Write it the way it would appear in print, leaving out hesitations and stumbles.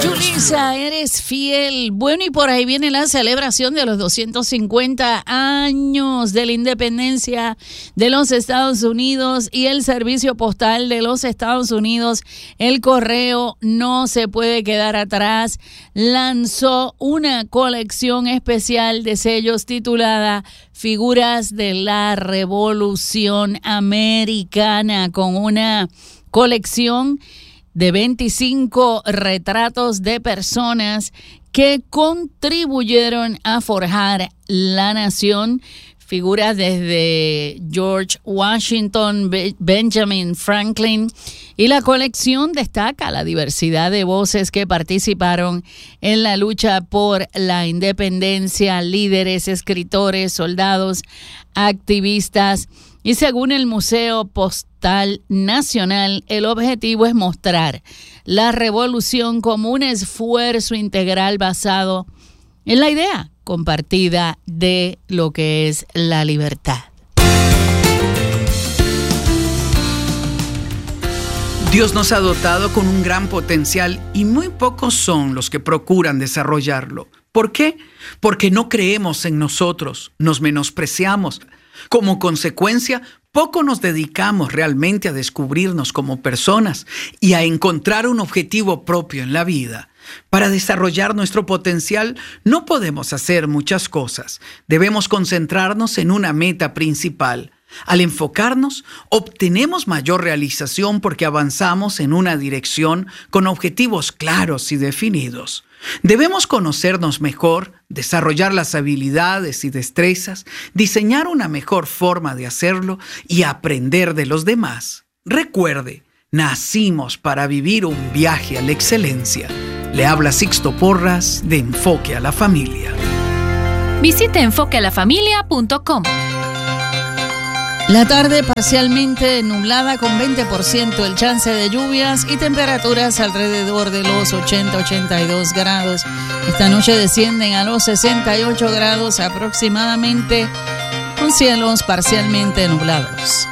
Yulisa, eres fiel. Bueno, y por ahí viene la celebración de los 250 años de la independencia de los Estados Unidos y el Servicio Postal de los Estados Unidos, el correo no se puede quedar atrás. Lanzó una colección especial de sellos titulada Figuras de la Revolución Americana, con una colección de 25 retratos de personas que contribuyeron a forjar la nación. Figuras desde George Washington, Benjamin Franklin, y la colección destaca la diversidad de voces que participaron en la lucha por la independencia, líderes, escritores, soldados, activistas. Y según el Museo Postal Nacional, el objetivo es mostrar la revolución como un esfuerzo integral basado en la idea compartida de lo que es la libertad. Dios nos ha dotado con un gran potencial y muy pocos son los que procuran desarrollarlo. ¿Por qué? Porque no creemos en nosotros, nos menospreciamos. Como consecuencia, poco nos dedicamos realmente a descubrirnos como personas y a encontrar un objetivo propio en la vida. Para desarrollar nuestro potencial no podemos hacer muchas cosas. Debemos concentrarnos en una meta principal. Al enfocarnos, obtenemos mayor realización porque avanzamos en una dirección con objetivos claros y definidos. Debemos conocernos mejor, desarrollar las habilidades y destrezas, diseñar una mejor forma de hacerlo y aprender de los demás. Recuerde, nacimos para vivir un viaje a la excelencia. Le habla Sixto Porras de Enfoque a la Familia. Visite enfoquealafamilia.com. La tarde parcialmente nublada con 20% el chance de lluvias y temperaturas alrededor de los 80-82 grados. Esta noche descienden a los 68 grados aproximadamente con cielos parcialmente nublados.